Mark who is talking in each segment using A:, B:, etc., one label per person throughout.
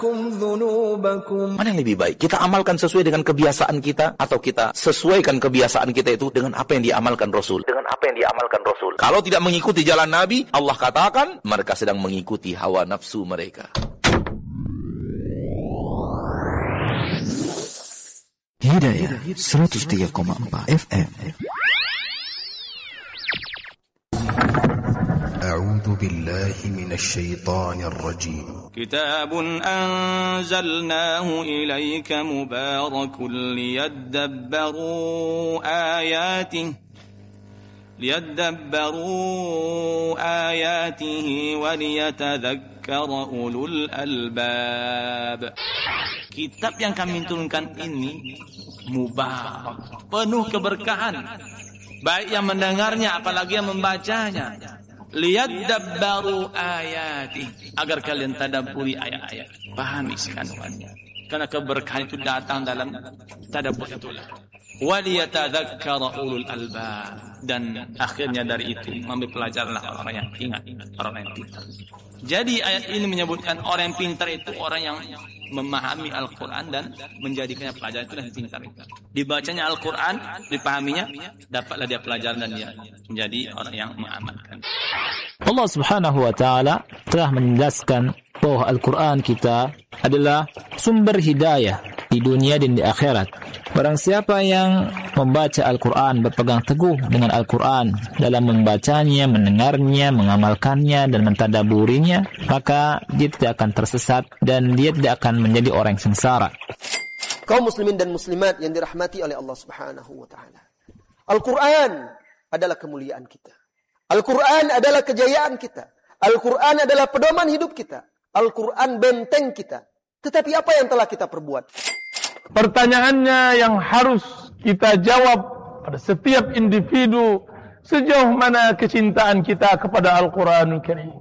A: Mana yang lebih baik? Kita amalkan sesuai dengan kebiasaan kita, atau kita sesuaikan kebiasaan kita itu dengan apa yang diamalkan Rasul? Kalau tidak mengikuti jalan Nabi, Allah katakan mereka sedang mengikuti hawa nafsu mereka.
B: Hidayah 103,4 FM. أعوذ بالله من الشيطان الرجيم.
C: كتاب أنزلناه إليك مبارك ليدبروا آياته وليتذكر أولو الألباب. Kitab yang kami turunkan ini mubarak, penuh keberkahan, baik yang mendengarnya apalagi yang membacanya. Liyadabbaru ayati, agar kalian tadabburi ayat-ayat, pahami isi kandungannya. Karena keberkahan itu datang dalam tadabbur itulah. Waliyatadzakkara ulul albab, dan akhirnya dari itu mengambil pelajaranlah orang yang ingat, orang yang pintar. Jadi ayat ini menyebutkan orang yang pintar itu orang yang memahami Al-Quran dan menjadikannya pelajaran, itu yang pintar itu. Dibacanya Al-Quran, dipahaminya, dapatlah dia pelajaran dan dia menjadi orang yang mengamalkan.
D: Allah Subhanahu wa taala telah menjelaskan bahwa Al-Quran kita adalah sumber hidayah di dunia dan di akhirat. Barang siapa yang membaca Al-Quran, berpegang teguh dengan Al-Quran dalam membacanya, mendengarnya, mengamalkannya dan mentadaburinya, maka dia tidak akan tersesat dan dia tidak akan menjadi orang yang sengsara.
E: Kaum muslimin dan muslimat yang dirahmati oleh Allah Subhanahu wa taala. Al-Quran adalah kemuliaan kita. Al-Quran adalah kejayaan kita. Al-Quran adalah pedoman hidup kita. Al-Quran benteng kita. Tetapi apa yang telah kita perbuat?
F: Pertanyaannya yang harus kita jawab pada setiap individu, sejauh mana kecintaan kita kepada Al-Quranul Karim.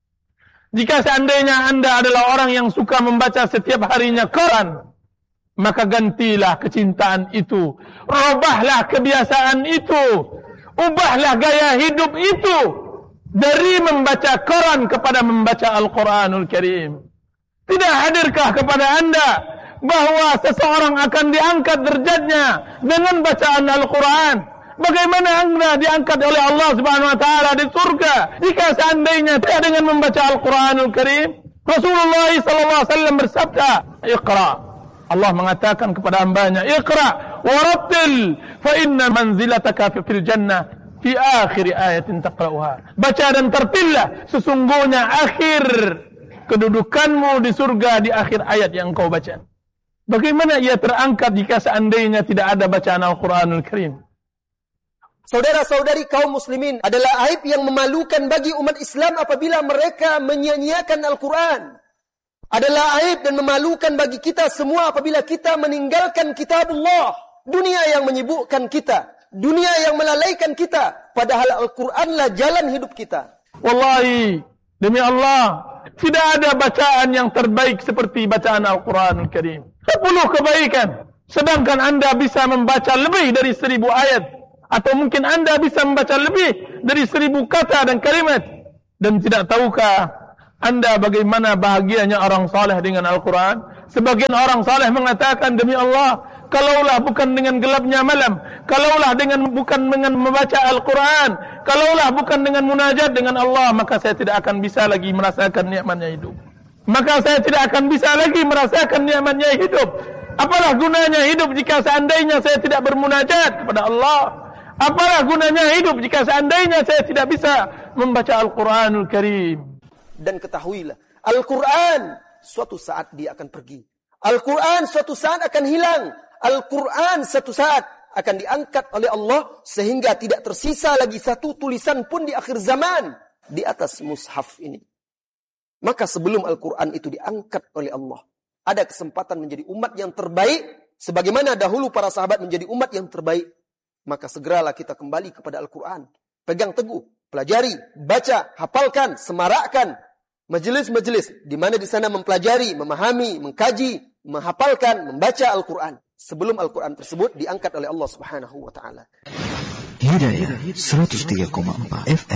F: Jika seandainya Anda adalah orang yang suka membaca setiap harinya Quran, maka gantilah kecintaan itu, robahlah kebiasaan itu, ubahlah gaya hidup itu dari membaca Quran kepada membaca Al-Quranul Karim. Tidak hadirkah kepada Anda bahwa seseorang akan diangkat derajatnya dengan bacaan Al-Quran? Bagaimana Anda diangkat oleh Allah Subhanahu wa taala di surga jika seandainya tidak dengan membaca Al-Quranul Karim? Rasulullah sallallahu alaihi wasallam bersabda, "Iqra." Allah mengatakan kepada hambanya, "Iqra warattil fa inna manzilataka fil jannah fi akhir ayatin taqra'uha." Baca dan tertillah, sesungguhnya akhir kedudukanmu di surga di akhir ayat yang kau baca. Bagaimana ia terangkat jika seandainya tidak ada bacaan Al-Quranul Karim?
E: Saudara-saudari kaum muslimin, adalah aib yang memalukan bagi umat Islam apabila mereka menyia-nyiakan Al-Quran. Adalah aib dan memalukan bagi kita semua apabila kita meninggalkan kitabullah. Dunia yang menyibukkan kita, dunia yang melalaikan kita, padahal Al-Quranlah jalan hidup kita.
F: Wallahi, demi Allah, tidak ada bacaan yang terbaik seperti bacaan Al-Quranul Karim. 10 kebaikan, sedangkan Anda bisa membaca lebih dari 1000 ayat, atau mungkin Anda bisa membaca lebih dari 1000 kata dan kalimat. Dan tidak tahukah Anda bagaimana bahagianya orang saleh dengan Al-Quran? Sebagian orang saleh mengatakan, demi Allah, kalaulah bukan dengan gelapnya malam, kalaulah bukan dengan membaca Al-Quran, kalaulah bukan dengan munajat dengan Allah, maka saya tidak akan bisa lagi merasakan nikmatnya hidup. Maka saya tidak akan bisa lagi merasakan nikmatnya hidup. Apalah gunanya hidup jika seandainya saya tidak bermunajat kepada Allah? Apalah gunanya hidup jika seandainya saya tidak bisa membaca Al-Quranul Karim?
E: Dan ketahuilah, Al-Quran suatu saat dia akan pergi. Al-Quran suatu saat akan hilang. Al-Quran suatu saat akan diangkat oleh Allah sehingga tidak tersisa lagi satu tulisan pun di akhir zaman di atas mushaf ini. Maka sebelum Al-Quran itu diangkat oleh Allah, ada kesempatan menjadi umat yang terbaik, sebagaimana dahulu para sahabat menjadi umat yang terbaik. Maka segeralah kita kembali kepada Al-Quran. Pegang teguh, pelajari, baca, hafalkan, semarakkan majelis-majelis di mana di sana mempelajari, memahami, mengkaji, menghafalkan, membaca Al-Quran sebelum Al-Quran tersebut diangkat oleh Allah Subhanahu wa taala.
B: Hidayah 103,4 FM.